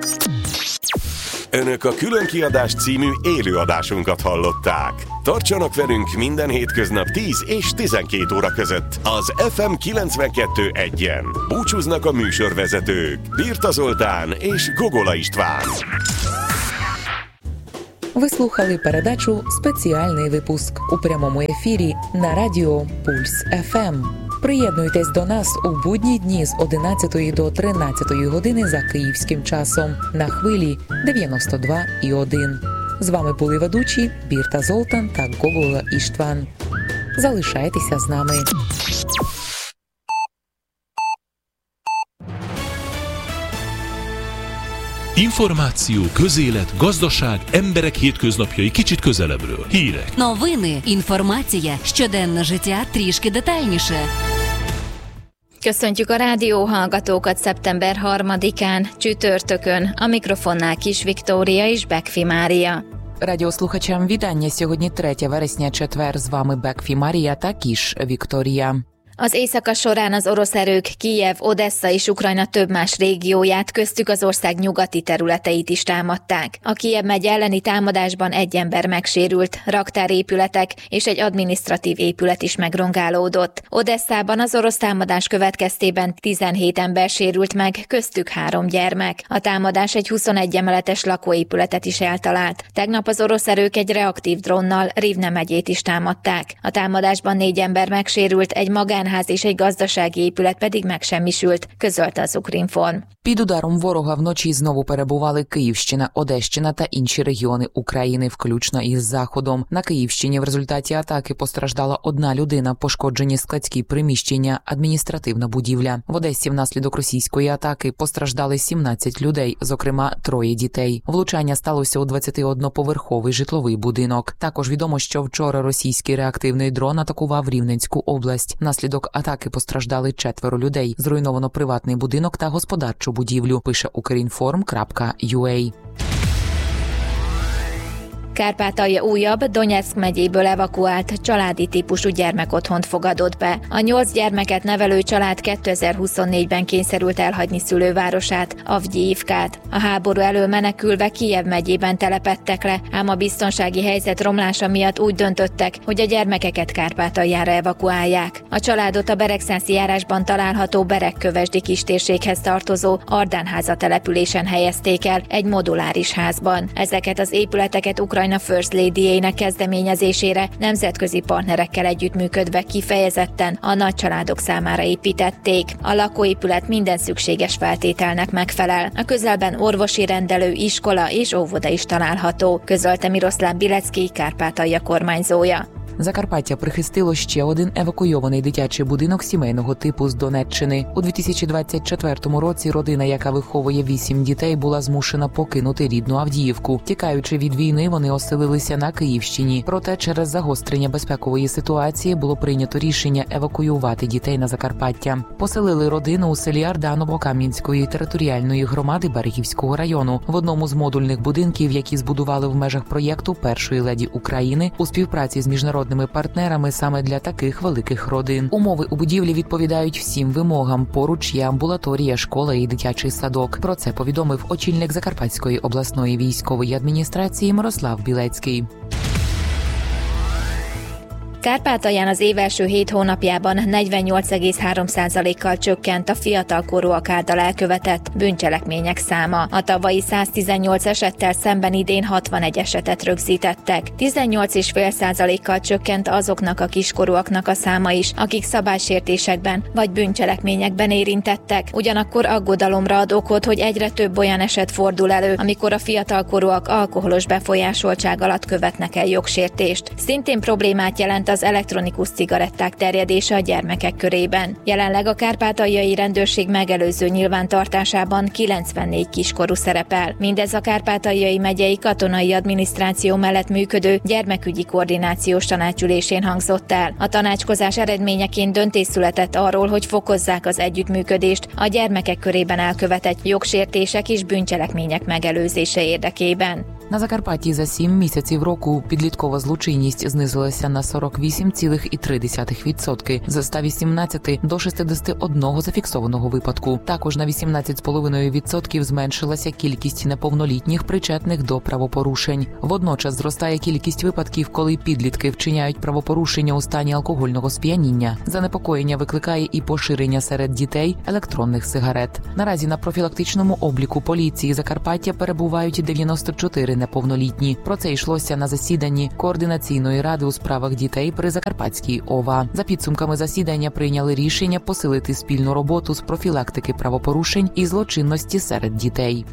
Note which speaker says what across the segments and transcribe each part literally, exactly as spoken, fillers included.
Speaker 1: Önök a Különkiadás című élőadásunkat hallották. Tartsanak velünk minden hétköznap tíz és tizenkét óra között az ef em kilencvenkettő egyen. Búcsúznak a műsorvezetők Birta Zoltán és Gogola István.
Speaker 2: Ви слухали передачу «Спеціальний випуск» у прямому ефірі на радіо Пульс еф ем. Приєднуйтесь до нас у будні дні з одинадцятої до тринадцятої години за київським часом на хвилі дев'яносто два і один. З вами були ведучі Бірта Золтан та Гогола Іштван. Залишайтеся з нами.
Speaker 3: Információ, közélet, gazdaság, emberek hétköznapjai kicsit közelebbről. Hírek.
Speaker 4: Новини, інформація, щоденне життя трішки детальніше.
Speaker 5: Köszöntjük a rádióhallgatókat szeptember harmadikán, csütörtökön. A mikrofonnál Kis Viktória és Bekfi Mária.
Speaker 2: Радіослухачам вітання. Сьогодні третє вересня, четвер. З вами Бекфі Марія та Кіш Вікторія.
Speaker 5: Az éjszaka során az orosz erők Kijev, Odessa és Ukrajna több más régióját, köztük az ország nyugati területeit is támadták. A Kijev megye elleni támadásban egy ember megsérült, raktárépületek és egy adminisztratív épület is megrongálódott. Odesszában az orosz támadás következtében tizenhét ember sérült meg, köztük három gyermek. A támadás egy huszonegy emeletes lakóépületet is eltalált. Tegnap az orosz erők egy reaktív drónnal Rivne megyét is támadták. A támadásban négy ember megsérült, egy magán ház és egy gazdasági épület pedig megsemmisült, közölte az Ukrinform.
Speaker 2: Під ударом ворога вночі знову перебували Київщина, Одещина та інші регіони України, включно із Заходом. На Київщині в результаті атаки постраждала одна людина, пошкоджені складські приміщення, адміністративна будівля. В Одесі внаслідок російської атаки постраждали сімнадцять людей, зокрема троє дітей. Влучання сталося у двадцятиодноповерховий житловий будинок. Також відомо, що вчора російський реактивний дрон атакував Рівненську область. Внаслідок атаки постраждали четверо людей. Зруйновано приватний будинок та господарчу будівлю, пише укрінформ крапка ю а.
Speaker 5: Kárpátalja újabb, Donyeck megyéből evakuált családi típusú gyermekotthont fogadott be. A nyolc gyermeket nevelő család kétezer-huszonnégyben kényszerült elhagyni szülővárosát, Avgyivkát. A háború elől menekülve Kijev megyében telepedtek le, ám a biztonsági helyzet romlása miatt úgy döntöttek, hogy a gyermekeket Kárpátaljára evakuálják. A családot a Beregszászi járásban található Beregkövesdi kistérséghez tartozó Ardánháza településen helyezték el, egy moduláris házban. Ezeket az épületeket Ukrajna First Lady-jének kezdeményezésére nemzetközi partnerekkel együttműködve kifejezetten a nagy családok számára építették. A lakóépület minden szükséges feltételnek megfelel. A közelben orvosi rendelő, iskola és óvoda is található, közölte Miroszláv Bilecki, Kárpátalja kormányzója.
Speaker 2: Закарпаття прихистило ще один евакуйований дитячий будинок сімейного типу з Донеччини. У дві тисячі двадцять четвертому році родина, яка виховує вісім дітей, була змушена покинути рідну Авдіївку. Тікаючи від війни, вони оселилися на Київщині. Проте через загострення безпекової ситуації було прийнято рішення евакуювати дітей на Закарпаття. Поселили родину у селі Арданово Кам'янської територіальної громади Берегівського району в одному з модульних будинків, які збудували в межах проєкту Першої леді України у співпраці з міжнародними партнерами саме для таких великих родин. Умови у будівлі відповідають всім вимогам. Поруч є амбулаторія, школа і дитячий садок. Про це повідомив очільник Закарпатської обласної військової адміністрації Мирослав Білецький.
Speaker 5: Kárpátalján az év első hét hónapjában negyvennyolc egész három százalékkal csökkent a fiatalkorúak által elkövetett bűncselekmények száma. A tavalyi száztizennyolc esettel szemben idén hatvanegy esetet rögzítettek. tizennyolc egész öt százalékkal csökkent azoknak a kiskorúaknak a száma is, akik szabálysértésekben vagy bűncselekményekben érintettek. Ugyanakkor aggodalomra ad okot, hogy egyre több olyan eset fordul elő, amikor a fiatalkorúak alkoholos befolyásoltság alatt követnek el jogsértést. Szintén problémát jelent az elektronikus cigaretták terjedése a gyermekek körében. Jelenleg a kárpátaljai rendőrség megelőző nyilvántartásában kilencvennégy kiskorú szerepel. Mindez a Kárpátaljai megyei katonai adminisztráció mellett működő gyermekügyi koordinációs tanácsülésén hangzott el. A tanácskozás eredményeként döntés született arról, hogy fokozzák az együttműködést a gyermekek körében elkövetett jogsértések és bűncselekmények megelőzése érdekében.
Speaker 2: На Закарпатті за сім місяців року підліткова злочинність знизилася на сорок вісім цілих три десятих відсотка з ста вісімнадцяти до шістдесят один зафіксованого випадку. Також на вісімнадцять цілих п'ять десятих відсотка зменшилася кількість неповнолітніх причетних до правопорушень. Водночас зростає кількість випадків, коли підлітки вчиняють правопорушення у стані алкогольного сп'яніння. Занепокоєння викликає і поширення серед дітей електронних сигарет. Наразі на профілактичному обліку поліції Закарпаття перебувають дев'яносто чотири неповнолітні. Про це йшлося на засіданні Координаційної ради у справах дітей при Закарпатській ОВА. За підсумками засідання прийняли рішення посилити spільну роботу з профілактики правопорушень і zločinnosti серед дітей.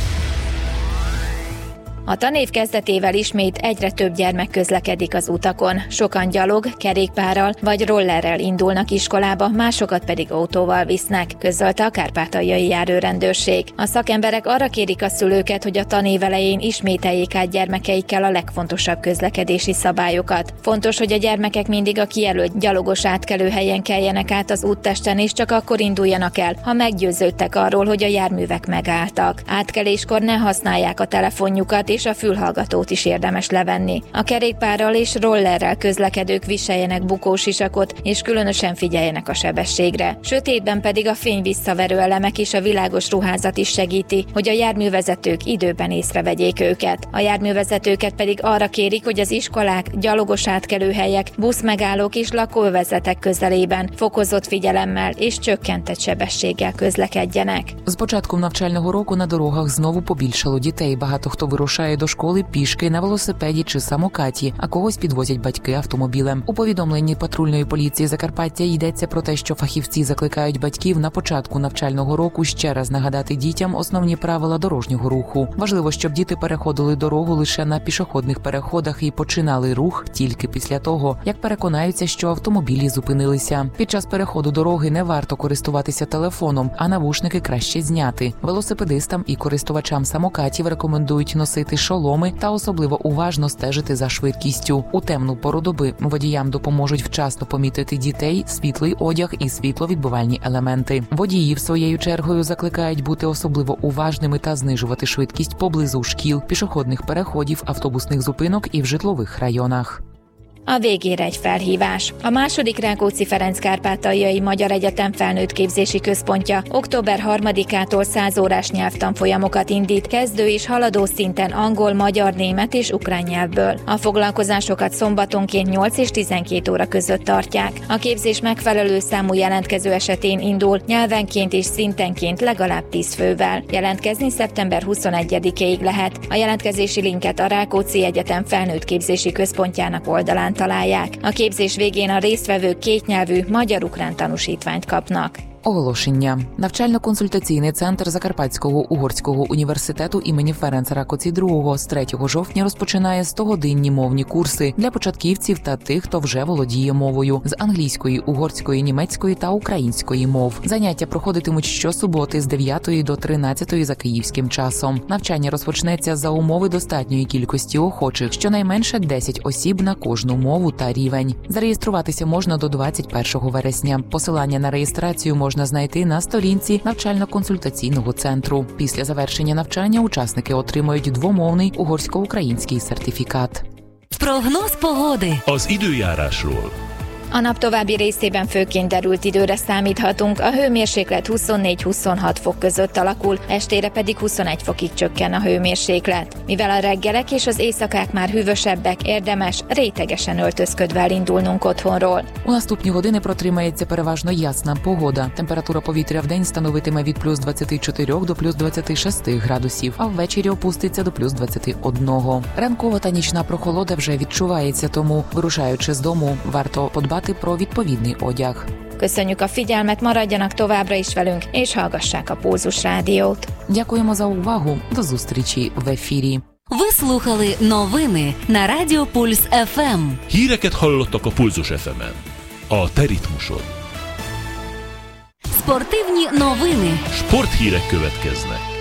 Speaker 5: A tanév kezdetével ismét egyre több gyermek közlekedik az utakon. Sokan gyalog, kerékpárral vagy rollerrel indulnak iskolába, másokat pedig autóval visznek, közölte a kárpátaljai járőrendőrség. A szakemberek arra kérik a szülőket, hogy a tanév elején ismételjék át gyermekeikkel a legfontosabb közlekedési szabályokat. Fontos, hogy a gyermekek mindig a kijelölt gyalogos átkelőhelyen keljenek át az úttesten, és csak akkor induljanak el, ha meggyőződtek arról, hogy a járművek megálltak. Átkeléskor ne használják a telefonjukat, és a fülhallgatót is érdemes levenni. A kerékpárral és rollerrel közlekedők viseljenek bukósisakot, és különösen figyeljenek a sebességre. Sötétben pedig a fény visszaverő elemek és a világos ruházat is segíti, hogy a járművezetők időben észrevegyék őket. A járművezetőket pedig arra kérik, hogy az iskolák, gyalogos átkelőhelyek, buszmegállók és lakóvezetek közelében fokozott figyelemmel és csökkentett sebességgel közlekedjenek.
Speaker 2: З початком навчального року на дорогах знову побільшало дітей. Багато хто вирушає до школи пішки, на велосипеді чи самокаті, а когось підвозять батьки автомобілем. У повідомленні патрульної поліції Закарпаття йдеться про те, що фахівці закликають батьків на початку навчального року ще раз нагадати дітям основні правила дорожнього руху. Важливо, щоб діти переходили дорогу лише на пішохідних переходах і починали рух тільки після того, як переконаються, що автомобілі зупинилися. Під час переходу дороги не варто користуватися телефоном, а навушники краще зняти. Велосипедистам і користувачам самокатів рекомендують носити шоломи та особливо уважно стежити за швидкістю. У темну пору доби водіям допоможуть вчасно помітити дітей, світлий одяг і світловідбивальні елементи. Водіїв своєю чергою закликають бути особливо уважними та знижувати швидкість поблизу шкіл, пішохідних переходів, автобусних зупинок і в житлових районах.
Speaker 5: A végére egy felhívás. A második Rákóczi Ferenc Kárpátaljai Magyar Egyetem felnőttképzési központja október harmadikától száz órás nyelvtanfolyamokat indít, kezdő és haladó szinten angol, magyar, német és ukrán nyelvből. A foglalkozásokat szombatonként nyolc és tizenkét óra között tartják. A képzés megfelelő számú jelentkező esetén indul, nyelvenként és szintenként legalább tíz fővel. Jelentkezni szeptember huszonegyedikéig lehet. A jelentkezési linket a Rákóczi Egyetem felnőttképzési központjának oldalán találják. A képzés végén a résztvevők kétnyelvű magyar-ukrán tanúsítványt kapnak.
Speaker 2: Оголошення. Навчально-консультаційний центр Закарпатського угорського університету імені Ференца Ракоці другого з третього жовтня розпочинає стогодинні мовні курси для початківців та тих, хто вже володіє мовою з англійської, угорської, німецької та української мов. Заняття проходитимуть щосуботи з дев'ятої до тринадцятої за київським часом. Навчання розпочнеться за умови достатньої кількості охочих, щонайменше десять осіб на кожну мову та рівень. Зареєструватися можна до двадцять першого вересня. Посилання на реєстрацію можна можна знайти на сторінці навчально-консультаційного центру. Після завершення навчання учасники отримають двомовний угорсько-український сертифікат.
Speaker 4: Прогноз pogody.
Speaker 3: Az időjárásról.
Speaker 5: A nap további részében főként derült időre számíthatunk, a hőmérséklet huszonnégy-huszonhat fok között alakul, estére pedig huszonegy fokig csökken a hőmérséklet. Mivel a reggelek és az éjszakák már hűvösebbek, érdemes rétegesen öltözködve elindulnunk otthonról.
Speaker 2: У наступні години протримається переважно ясна погода. Температура повітря вдень становитиме від плюс двадцять чотири до плюс двадцять шість градусів, а ввечері опуститься до плюс двадцять один. Ранкова та нічна прохолода вже відчувається, тому, вирушаючи з дому, варто подбати про відповідний одяг.
Speaker 5: Köszönjük a figyelmet, maradjanak továbbra is velünk, és hallgassák a Pulzus Rádiót.
Speaker 2: Дякуємо за увагу. До зустрічі в ефірі.
Speaker 4: Ви слухали новини на Радіо Пульс еф ем.
Speaker 3: Híreket hallottak a Pulzus еф емен. A te ritmusod.
Speaker 4: Спортивні новини.
Speaker 3: Sporthírek következnek.